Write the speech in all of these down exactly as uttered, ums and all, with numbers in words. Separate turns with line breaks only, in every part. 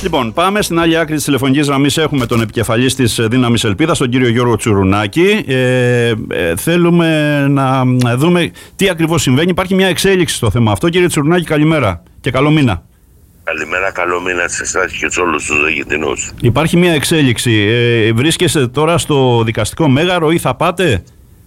Λοιπόν, πάμε στην άλλη άκρη της τηλεφωνικής γραμμής. Έχουμε τον επικεφαλής της Δύναμης Ελπίδας, τον κύριο Γιώργο Τσουρουνάκη. Ε, ε, θέλουμε να δούμε τι ακριβώς συμβαίνει. Υπάρχει μια εξέλιξη στο θέμα αυτό. Κύριε Τσουρουνάκη, καλημέρα και καλό μήνα.
Καλημέρα, καλό μήνα σε εσάς και σε όλους τους Αιγυπτινούς.
Υπάρχει μια εξέλιξη. Ε, βρίσκεστε τώρα στο δικαστικό μέγαρο ή θα πάτε?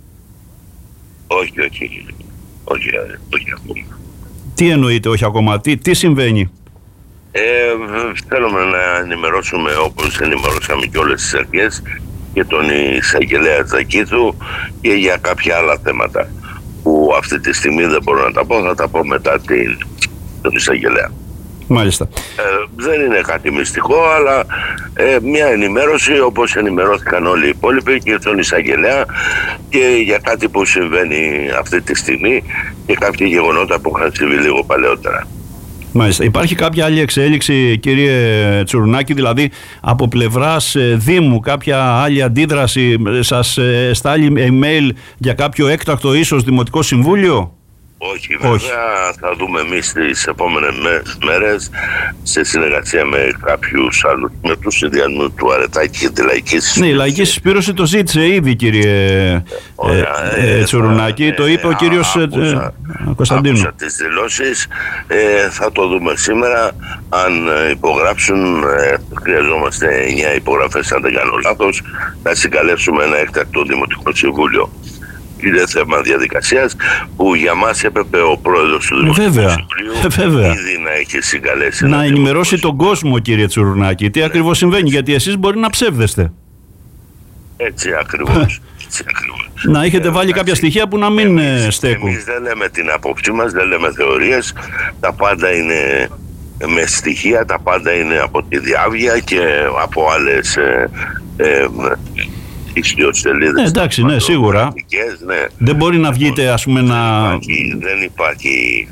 Όχι, όχι. Όχι, όχι ακόμα.
Τι εννοείτε όχι ακόμα, τι, τι συμβαίνει?
Ε, θέλουμε να ενημερώσουμε, όπως ενημερώσαμε και όλες τις αρχές, και τον εισαγγελέα Τζακίθου και για κάποια άλλα θέματα που αυτή τη στιγμή δεν μπορώ να τα πω, θα τα πω μετά την, τον εισαγγελέα.
Μάλιστα.
Ε, δεν είναι κάτι μυστικό, αλλά ε, μια ενημέρωση όπως ενημερώθηκαν όλοι οι υπόλοιποι και τον εισαγγελέα και για κάτι που συμβαίνει αυτή τη στιγμή και κάποια γεγονότα που είχαν συμβεί λίγο παλαιότερα.
Μάλιστα. Υπάρχει κάποια άλλη εξέλιξη, κύριε Τσουρουνάκη, δηλαδή από πλευράς Δήμου, κάποια άλλη αντίδραση? Σας στάλει email για κάποιο έκτακτο ίσως Δημοτικό Συμβούλιο?
Όχι, βέβαια. Όχι. Θα δούμε εμείς τις επόμενες μέρες σε συνεργασία με κάποιους άλλους, με τους συνδυασμούς του Αρετάκη και τη Λαϊκή Συσπήρωση.
Ναι, η Λαϊκή Συσπήρωση το ζήτησε ήδη, κύριε Ωραία, ε, ε, Τσουρουνάκη. Ε, το είπε ο κύριος άκουσα, ε, Κωνσταντίνου.
Άκουσα τις δηλώσεις. Ε, θα το δούμε σήμερα. Αν υπογράψουν, ε, χρειαζόμαστε εννιά υπογραφές, αν δεν κάνω λάθος, να συγκαλέσουμε ένα έκτακτο Δημοτικό Συμβούλιο. Είναι θέμα διαδικασίας που για μας έπρεπε ο πρόεδρος του Δημοτικού Συμβουλίου ήδη να έχει συγκαλέσει.
Να ενημερώσει τον κόσμο, κύριε Τσουρουνάκη, τι ναι. ακριβώς συμβαίνει, γιατί εσείς μπορεί να ψεύδεστε.
Έτσι ακριβώς. Έτσι ακριβώς.
Να έχετε ε, βάλει κάποια στοιχεία που να μην
εμείς,
στέκουν.
Εμείς δεν λέμε την άποψή μας, δεν λέμε θεωρίες. Τα πάντα είναι με στοιχεία, τα πάντα είναι από τη διάβγεια και από άλλες ε, ε,
ναι, εντάξει, ναι, σίγουρα.
Ναι.
Δεν μπορεί να βγείτε, ας πούμε, να...
Υπάρχει, δεν υπάρχει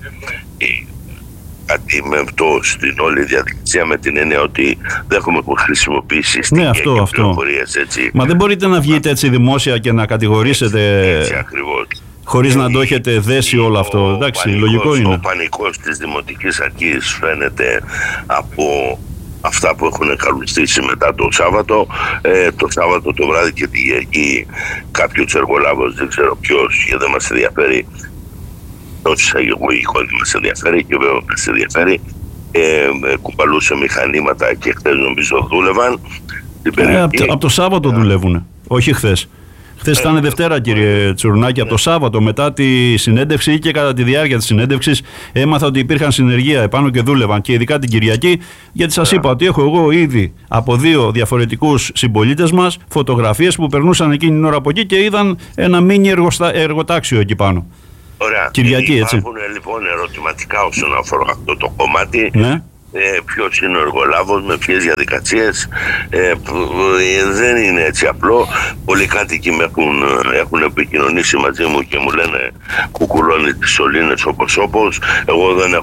κάτι με αυτό στην όλη διαδικασία, με την έννοια ότι δεν έχουμε χρησιμοποιήσει στοιχεία
ναι, αυτό,
και
αυτό.
πληροφορίες, έτσι.
Μα δεν μπορείτε να βγείτε έτσι δημόσια και να κατηγορήσετε
έτσι, έτσι ακριβώς.
Χωρίς να το έχετε δέσει όλο αυτό. Εντάξει, πανικός, λογικό είναι.
Ο πανικός της Δημοτικής Αρχής φαίνεται από αυτά που έχουν καλουστήσει μετά το Σάββατο. Ε, το Σάββατο το βράδυ και τη Κυριακή κάποιος εργολάβος, δεν ξέρω ποιος, και δεν μας ενδιαφέρει, όχι εισαγωγικό δεν μας ενδιαφέρει και βέβαια μας ενδιαφέρει, ε, ε, κουπαλούσε μηχανήματα και χθες νομίζω δούλευαν.
Ε, από, το, από το Σάββατο δουλεύουν, όχι χθες. Χθες ήταν Δευτέρα, κύριε Τσουρουνάκη. Από το Σάββατο, μετά τη συνέντευξη και κατά τη διάρκεια της συνέντευξης, έμαθα ότι υπήρχαν συνεργεία επάνω και δούλευαν. Και ειδικά την Κυριακή, γιατί σας είπα ότι έχω εγώ ήδη από δύο διαφορετικούς συμπολίτες μας φωτογραφίες που περνούσαν εκείνη την ώρα από εκεί και είδαν ένα μίνι εργοτάξιο εκεί πάνω.
Ωραία.
Κυριακή, έτσι.
Υπάρχουν λοιπόν ερωτηματικά όσον αφορά αυτό το κομμάτι.
Ναι.
Ε, ποιος είναι ο εργολάβος, με ποιες διαδικασίες, ε, δεν είναι έτσι απλό. Πολλοί κάτοικοι με έχουν, έχουν επικοινωνήσει μαζί μου και μου λένε κουκουλώνει τις σωλήνες όπως όπως. Εγώ δεν έχω